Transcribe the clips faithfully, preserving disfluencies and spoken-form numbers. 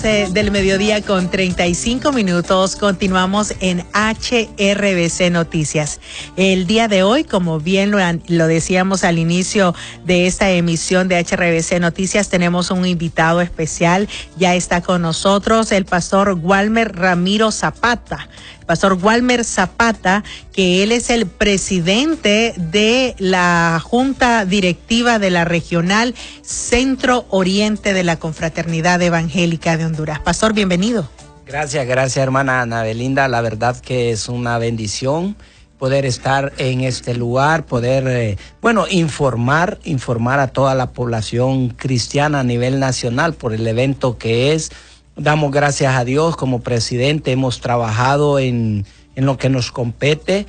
Del mediodía con treinta y cinco minutos, continuamos en H R B C Noticias. El día de hoy, como bien lo, lo decíamos al inicio de esta emisión de H R B C Noticias, tenemos un invitado especial. Ya está con nosotros el pastor Walmer Ramiro Zapata. Pastor Walmer Zapata, que él es el presidente de la Junta Directiva de la Regional Centro Oriente de la Confraternidad Evangélica de Honduras. Pastor, bienvenido. Gracias, gracias hermana Ana Belinda. La verdad que es una bendición poder estar en este lugar, poder, eh, bueno, informar, informar a toda la población cristiana a nivel nacional por el evento que es. Damos gracias a Dios. Como presidente hemos trabajado en, en lo que nos compete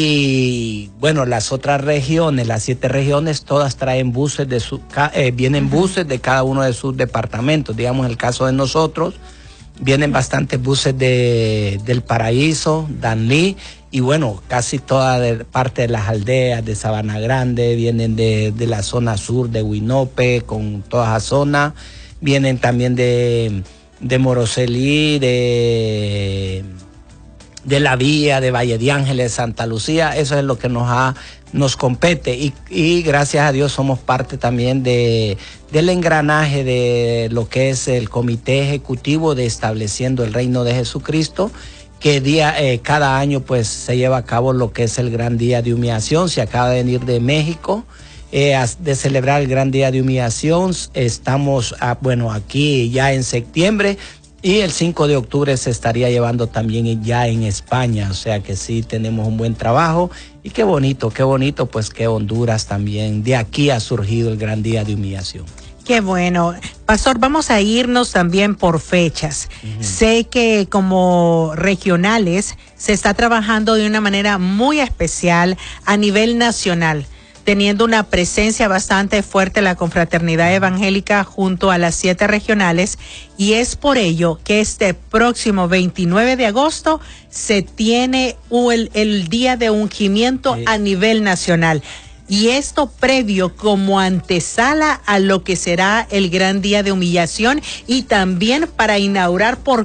y bueno, las otras regiones, las siete regiones, todas traen buses de su, eh, vienen buses de cada uno de sus departamentos. Digamos, en el caso de nosotros, vienen bastantes buses de, del Paraíso, Danlí, y bueno, casi toda de, parte de las aldeas de Sabana Grande, vienen de, de la zona sur de Huinope, con toda esa zona, vienen también de... de Moroselí, de, de La Vía, de Valle de Ángeles, Santa Lucía. Eso es lo que nos ha, nos compete y, y gracias a Dios somos parte también de, del engranaje de lo que es el Comité Ejecutivo de Estableciendo el Reino de Jesucristo, que día, eh, cada año pues se lleva a cabo lo que es el Gran Día de Humillación. Se acaba de venir de México, Eh, de celebrar el Gran Día de Humillación. Estamos, a, bueno, aquí ya en septiembre y el cinco de octubre se estaría llevando también ya en España, o sea que sí tenemos un buen trabajo y qué bonito, qué bonito pues que Honduras también, de aquí ha surgido el Gran Día de Humillación. Qué bueno. Pastor, vamos a irnos también por fechas. Uh-huh. Sé que como regionales se está trabajando de una manera muy especial a nivel nacional, teniendo una presencia bastante fuerte la confraternidad evangélica junto a las siete regionales, y es por ello que este próximo veintinueve de agosto se tiene el, el día de ungimiento sí. a nivel nacional. Y esto previo como antesala a lo que será el gran día de humillación y también para inaugurar por